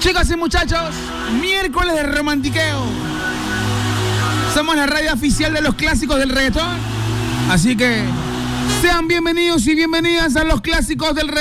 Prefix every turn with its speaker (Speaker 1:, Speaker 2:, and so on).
Speaker 1: Chicas y muchachos, miércoles de romantiqueo. Somos la radio oficial de los clásicos del reggaetón. Así que sean bienvenidos y bienvenidas a los clásicos del reggaetón.